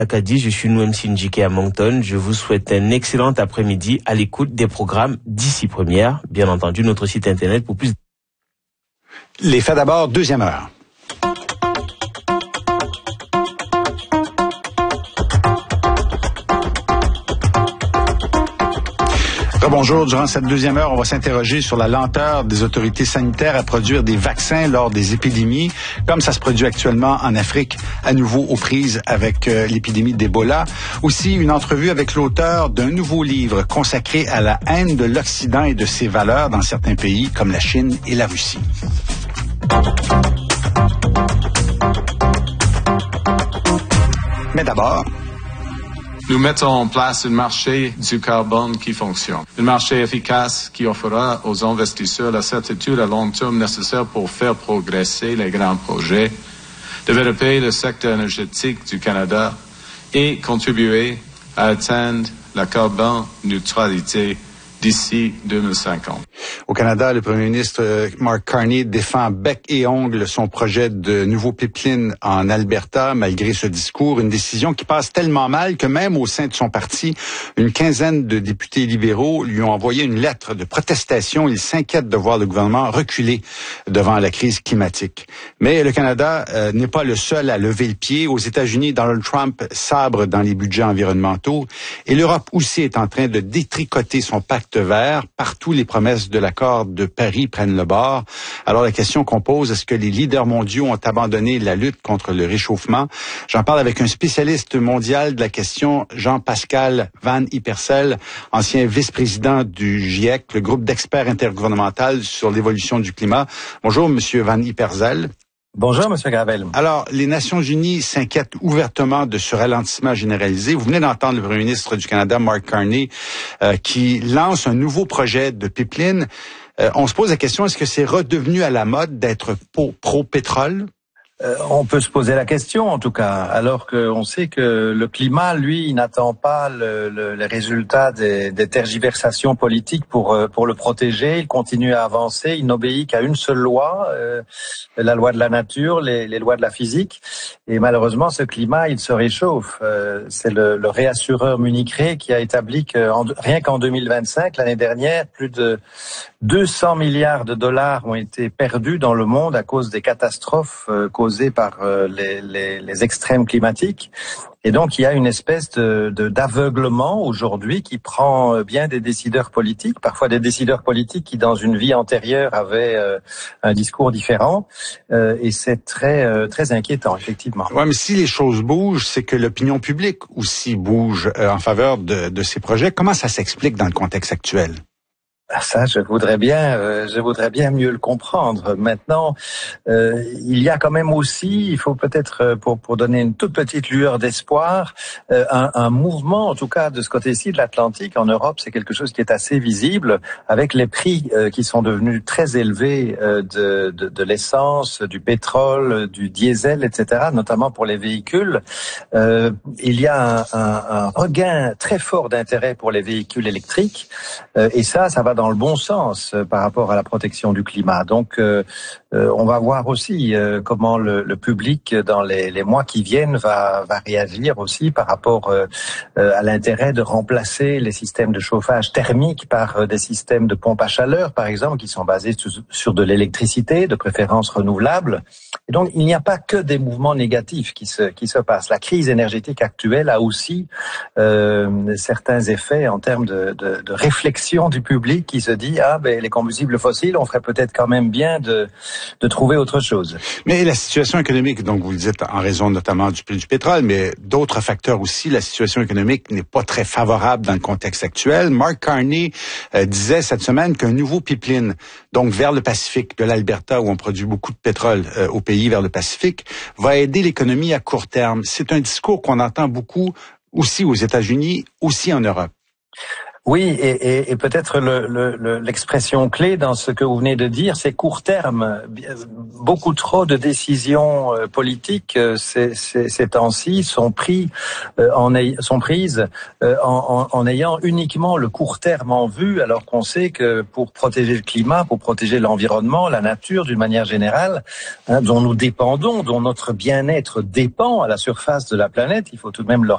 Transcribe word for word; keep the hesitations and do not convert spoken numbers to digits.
Acadie, je suis Nouem Sinjike à Moncton. Je vous souhaite un excellent après-midi à l'écoute des programmes d'ici première. Bien entendu, notre site internet pour plus. Les faits d'abord, deuxième heure. Bonjour. Durant cette deuxième heure, on va s'interroger sur la lenteur des autorités sanitaires à produire des vaccins lors des épidémies, comme ça se produit actuellement en Afrique, à nouveau aux prises avec euh, l'épidémie d'Ebola. Aussi, une entrevue avec l'auteur d'un nouveau livre consacré à la haine de l'Occident et de ses valeurs dans certains pays, comme la Chine et la Russie. Mais d'abord... Nous mettons en place un marché du carbone qui fonctionne. Un marché efficace qui offrira aux investisseurs la certitude à long terme nécessaire pour faire progresser les grands projets, développer le secteur énergétique du Canada et contribuer à atteindre la carbone neutralité d'ici deux mille cinquante. Au Canada, le premier ministre Mark Carney défend bec et ongle son projet de nouveau pipeline en Alberta, malgré ce discours. Une décision qui passe tellement mal que même au sein de son parti, une quinzaine de députés libéraux lui ont envoyé une lettre de protestation. Ils s'inquiètent de voir le gouvernement reculer devant la crise climatique. Mais le Canada euh, n'est pas le seul à lever le pied. Aux États-Unis, Donald Trump sabre dans les budgets environnementaux et l'Europe aussi est en train de détricoter son pacte vert. Partout, les promesses de l'accord de Paris prennent le bord. Alors, la question qu'on pose, est-ce que les leaders mondiaux ont abandonné la lutte contre le réchauffement? J'en parle avec un spécialiste mondial de la question, Jean-Pascal Van Ippersel, ancien vice-président du GIEC, le groupe d'experts intergouvernemental sur l'évolution du climat. Bonjour, Monsieur Van Ippersel. Bonjour, Monsieur Gravel. Alors, les Nations unies s'inquiètent ouvertement de ce ralentissement généralisé. Vous venez d'entendre le premier ministre du Canada, Mark Carney, euh, qui lance un nouveau projet de pipeline. Euh, on se pose la question, est-ce que c'est redevenu à la mode d'être pro-pétrole? Euh, on peut se poser la question, en tout cas, alors qu'on sait que le climat, lui, il n'attend pas le, le, les résultats des, des tergiversations politiques pour pour le protéger. Il continue à avancer. Il n'obéit qu'à une seule loi, euh, la loi de la nature, les, les lois de la physique. Et malheureusement, ce climat, il se réchauffe. Euh, c'est le, le réassureur Munich Re qui a établi que en, rien qu'en deux mille vingt-cinq, l'année dernière, plus de deux cents milliards de dollars ont été perdus dans le monde à cause des catastrophes euh, causées par euh, les, les, les extrêmes climatiques. Et donc, il y a une espèce de, de d'aveuglement aujourd'hui qui prend bien des décideurs politiques, parfois des décideurs politiques qui, dans une vie antérieure, avaient euh, un discours différent. Euh, et c'est très euh, très inquiétant, effectivement. Ouais, mais si les choses bougent, c'est que l'opinion publique aussi bouge euh, en faveur de, de ces projets. Comment ça s'explique dans le contexte actuel? Ça, je voudrais bien, euh, je voudrais bien mieux le comprendre. Maintenant, euh, il y a quand même aussi, il faut peut-être euh, pour pour donner une toute petite lueur d'espoir, euh, un, un mouvement, en tout cas de ce côté-ci de l'Atlantique, en Europe, c'est quelque chose qui est assez visible, avec les prix euh, qui sont devenus très élevés euh, de, de de l'essence, du pétrole, du diesel, et cetera, notamment pour les véhicules. Euh, il y a un, un, un regain très fort d'intérêt pour les véhicules électriques, euh, et ça, ça va dans dans le bon sens euh, par rapport à la protection du climat. Donc, euh, euh, on va voir aussi euh, comment le, le public, dans les, les mois qui viennent, va, va réagir aussi par rapport euh, euh, à l'intérêt de remplacer les systèmes de chauffage thermique par euh, des systèmes de pompe à chaleur, par exemple, qui sont basés sur, sur de l'électricité, de préférence renouvelable. Et donc, il n'y a pas que des mouvements négatifs qui se, qui se passent. La crise énergétique actuelle a aussi euh, certains effets en termes de, de, de réflexion du public qui se dit ah ben les combustibles fossiles, on ferait peut-être quand même bien de de trouver autre chose. Mais la situation économique, donc vous le dites en raison notamment du prix du pétrole, mais d'autres facteurs aussi, la situation économique n'est pas très favorable dans le contexte actuel. Mark Carney euh, disait cette semaine qu'un nouveau pipeline, donc vers le Pacifique, de l'Alberta où on produit beaucoup de pétrole euh, au pays vers le Pacifique, va aider l'économie à court terme. C'est un discours qu'on entend beaucoup aussi aux États-Unis, aussi en Europe. Oui, et, et, et peut-être le, le, l'expression clé dans ce que vous venez de dire, c'est court terme. Beaucoup trop de décisions politiques ces, ces, ces temps-ci sont prises en, sont prises en, en, en ayant uniquement le court terme en vue, alors qu'on sait que pour protéger le climat, pour protéger l'environnement, la nature d'une manière générale, hein, dont nous dépendons, dont notre bien-être dépend à la surface de la planète, il faut tout de même le